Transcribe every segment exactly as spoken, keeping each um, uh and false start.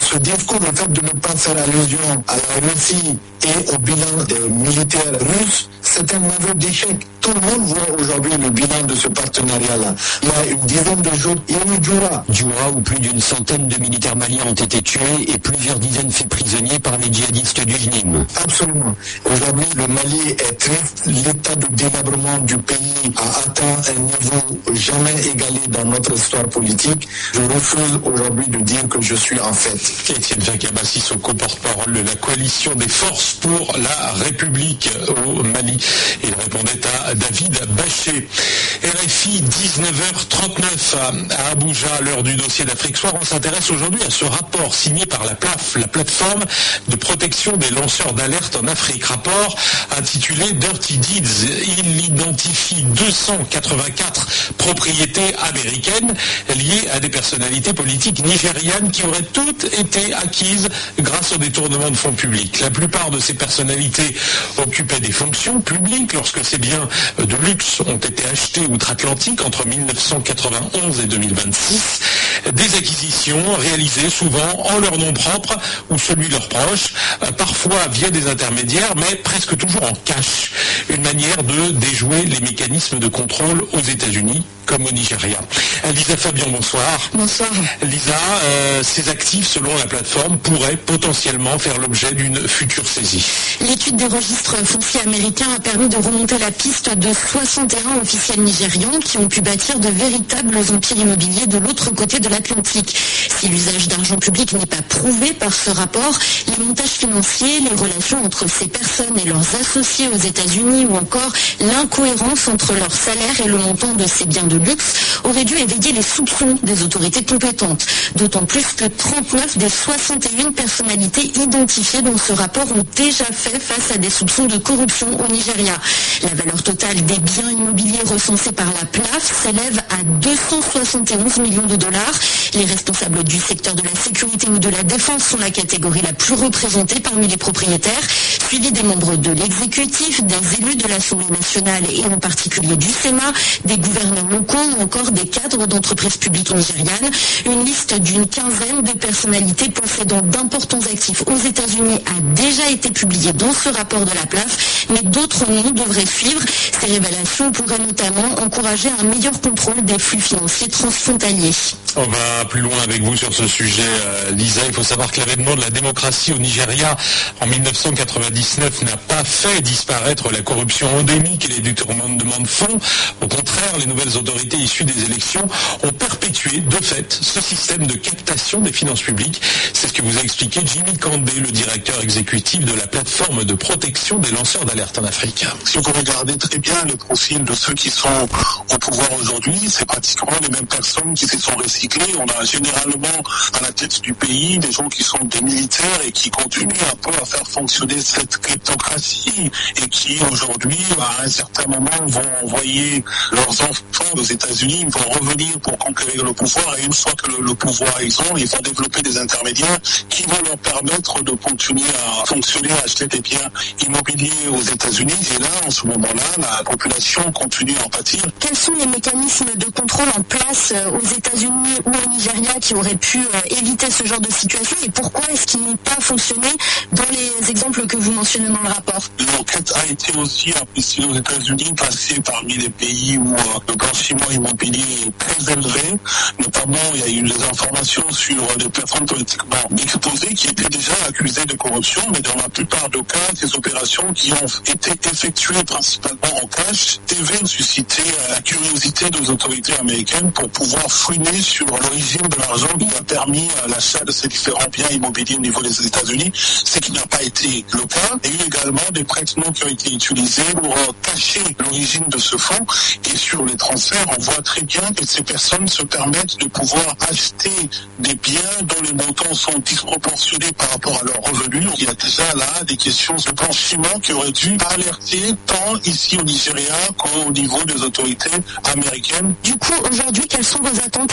ce discours, le fait de ne pas faire allusion à la Russie et au bilan des militaires russes, c'est un aveu d'échec. Tout le monde voit aujourd'hui le bilan de ce partenariat-là. Il y a une dizaine de jours, il y a eu Djoura. Djoura, où plus d'une centaine de militaires maliens ont été tués et plusieurs dizaines faits prisonniers par les djihadistes du J N I M. Absolument. Aujourd'hui, le Mali est triste. L'état de délabrement du pays a atteint un niveau jamais égalé dans notre histoire politique. Je refuse aujourd'hui de dire que je suis en fête. Étienne Jacaba Sissoko, porte-parole de la coalition des forces pour la République au Mali. Il répondait à David Bachet. R F I, dix-neuf heures trente-neuf à Abuja, à l'heure du dossier d'Afrique Soir. On s'intéresse aujourd'hui à ce rapport signé par la P L A F, la plateforme de protection des lanceurs d'alerte en Afrique. Rapport intitulé Dirty Deeds. Il identifie deux cent quatre-vingt-quatre propriétés américaines liées à des personnalités politiques nigérianes qui auraient toutes été acquises grâce au détournement de fonds publics. La plupart de ces personnalités occupaient des fonctions publiques lorsque ces biens de luxe ont été achetés outre-Atlantique entre mille neuf cent quatre-vingt-onze et deux mille vingt-six. Des acquisitions réalisées souvent en leur nom propre ou celui de leurs proches, parfois via des intermédiaires, mais presque toujours en cash. Une manière de déjouer les mécanismes de contrôle aux États-Unis comme au Nigeria. Lisa Fabian, bonsoir. Bonsoir. Lisa, euh, ces actifs, selon la plateforme, pourraient potentiellement faire l'objet d'une future saisie. L'étude des registres fonciers américains a permis de remonter la piste de soixante et un officiels nigérians qui ont pu bâtir de véritables empires immobiliers de l'autre côté de l'Atlantique. Si l'usage d'argent public n'est pas prouvé par ce rapport, les montages financiers, les relations entre ces personnes et leurs associés aux États-Unis ou encore l'incohérence entre leur salaire et le montant de ces biens de luxe auraient dû éveiller les soupçons des autorités compétentes. D'autant plus que trente-neuf des soixante et une personnalités identifiées dans ce rapport ont déjà fait face à des soupçons de corruption au Nigeria. La valeur totale des biens immobiliers recensés par la P L A F s'élève à deux cent soixante et onze millions de dollars. Les responsables du secteur de la sécurité ou de la défense sont la catégorie la plus représentée parmi les propriétaires, suivis des membres de l'exécutif, des élus de l'Assemblée nationale et en particulier du Sénat, des gouverneurs locaux ou encore des cadres d'entreprises publiques nigérianes. Une liste d'une quinzaine de personnalités possédant d'importants actifs aux États-Unis a déjà été publiée dans ce rapport de la P L A F, mais d'autres noms devraient suivre. Ces révélations pourraient notamment encourager un meilleur contrôle des flux financiers transfrontaliers. On va plus loin avec vous sur ce sujet, euh, Lisa. Il faut savoir que l'avènement de la démocratie au Nigeria en mille neuf cent quatre-vingt-dix-neuf n'a pas fait disparaître la corruption endémique et les détournements de fonds. Au contraire, les nouvelles autorités issues des élections ont perpétué de fait ce système de captation des finances publiques. C'est ce que vous a expliqué Jimmy Kandé, le directeur exécutif de la plateforme de protection des lanceurs d'alerte en Afrique. Si vous regardez très bien le profil de ceux qui sont au pouvoir aujourd'hui, c'est pratiquement les mêmes personnes qui se sont recyclées. On a généralement à la tête du pays des gens qui sont des militaires et qui continuent un peu à faire fonctionner cette kleptocratie et qui aujourd'hui, à un certain moment, vont envoyer leurs enfants aux États-Unis, ils vont revenir pour conquérir le pouvoir et une fois que le, le pouvoir ils ont, ils vont développer des intermédiaires qui vont leur permettre de continuer à fonctionner, à acheter des biens immobiliers aux États-Unis. Et là, en ce moment-là, la population continue à en pâtir. Quels sont les mécanismes de contrôle en place aux États-Unis ou au Nigeria qui auraient pu euh, éviter ce genre de situation et pourquoi est-ce qu'ils n'ont pas fonctionné dans les exemples que vous mentionnez dans le rapport? L'enquête a été aussi appréciée aux États-Unis, classée parmi les pays où euh, le blanchiment immobilier est très élevé. Notamment, il y a eu des informations sur des personnes politiquement exposées qui étaient déjà accusées de corruption, mais dans la plupart des cas, ces opérations qui ont été effectuées principalement en cash devaient susciter euh, la curiosité des autorités américaines pour pouvoir fouiner sur l'origine de l'argent qui a permis euh, l'achat de ces différents biens immobiliers au niveau des États-Unis, ce qui n'a pas été le cas. Il y a eu également des prête-noms qui ont été utilisés pour euh, cacher l'origine de ce fonds. Et sur les transferts, on voit très bien que ces personnes se permettent de pouvoir acheter des biens dont les montants sont disproportionnés par rapport à leurs revenus. Il y a déjà là des questions de blanchiment qui auraient dû alerter tant ici au Nigeria qu'au niveau des autorités américaines. Du coup, aujourd'hui, quelles sont vos attentes avec la sortie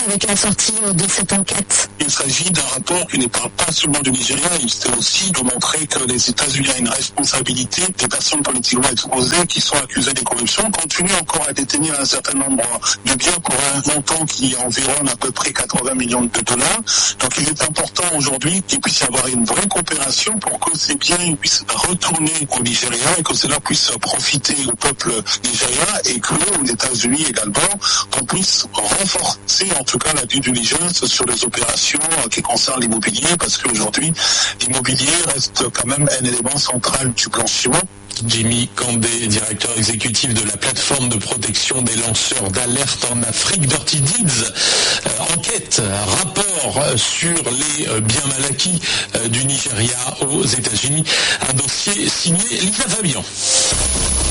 sorti de cette enquête? Il s'agit d'un rapport qui ne parle pas seulement du Nigeria, il s'agit aussi de montrer que les États-Unis ont une responsabilité des personnes politiquement exposées qui sont accusées de corruption, continuent encore à détenir un certain nombre de biens pour un montant qui environne à peu près quatre-vingts millions de dollars. Donc il est important aujourd'hui qu'il puisse y avoir une vraie coopération pour que ces biens puissent retourner au Nigeria et que cela puisse profiter au peuple nigérien et que aux États-Unis également, qu'on puisse renforcer en tout cas la due diligence sur les opérations qui concernent l'immobilier, parce qu'aujourd'hui l'immobilier reste quand même un élément central du blanchiment. Jimmy Kandé, directeur exécutif de la plateforme de protection des lanceurs d'alerte en Afrique, Dirty Deeds, euh, enquête, rapport sur les euh, biens mal acquis euh, du Nigeria aux États-Unis, un dossier signé Lisa Fabian.